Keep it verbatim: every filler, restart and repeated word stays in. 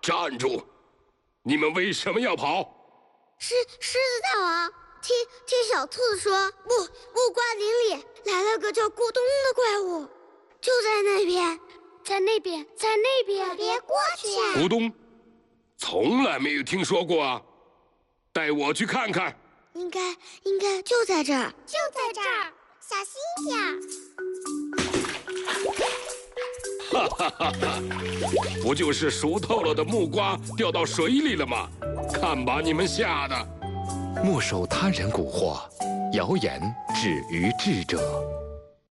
站住！你们为什么要跑？ 狮狮子大王，听听小兔子说，木木瓜林里来了个叫咕咚的怪物，就在那边，在那边，在那边， 别过去呀！ 咕咚，从来没有听说过啊！带我去看看。 应该应该就在这儿， 就在这儿，小心点！ 哈哈哈哈！不就是熟透了的木瓜掉到水里了吗？看把你们吓的！ 莫受他人蛊惑，谣言止于智者。